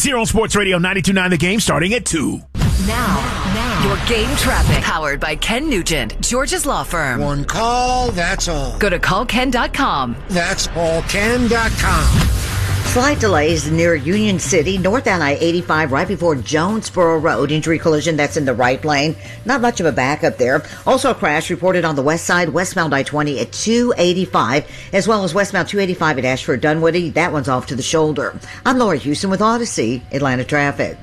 here on Sports Radio 92.9 The Game, starting at 2. Now, your game traffic. Powered by Ken Nugent, George's Law Firm. One call, that's all. Go to callken.com. That's callken.com. Slight delays near Union City, northbound I-85, right before Jonesboro Road. Injury collision, that's in the right lane. Not much of a backup there. Also a crash reported on the west side, westbound I-20 at 285, as well as westbound 285 at Ashford Dunwoody. That one's off to the shoulder. I'm Laura Houston with Odyssey, Atlanta Traffic.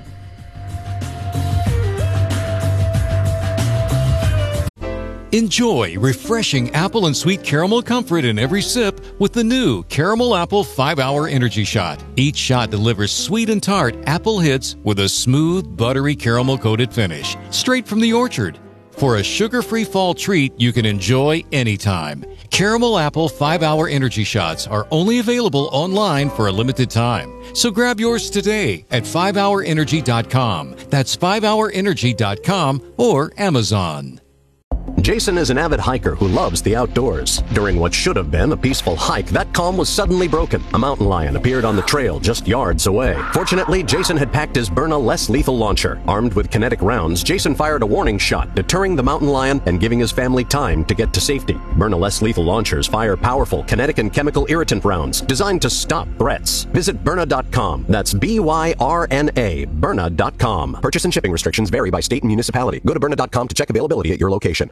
Enjoy refreshing apple and sweet caramel comfort in every sip with the new Caramel Apple 5-Hour Energy Shot. Each shot delivers sweet and tart apple hits with a smooth, buttery caramel-coated finish, straight from the orchard. For a sugar-free fall treat you can enjoy anytime. Caramel Apple 5-Hour Energy Shots are only available online for a limited time. So grab yours today at 5hourenergy.com. That's 5hourenergy.com or Amazon. Jason is an avid hiker who loves the outdoors. During what should have been a peaceful hike, that calm was suddenly broken. A mountain lion appeared on the trail just yards away. Fortunately, Jason had packed his Byrna less lethal launcher. Armed with kinetic rounds, Jason fired a warning shot, deterring the mountain lion and giving his family time to get to safety. Byrna less lethal launchers fire powerful kinetic and chemical irritant rounds designed to stop threats. Visit Byrna.com. That's Byrna, Byrna.com. Purchase and shipping restrictions vary by state and municipality. Go to Byrna.com to check availability at your location.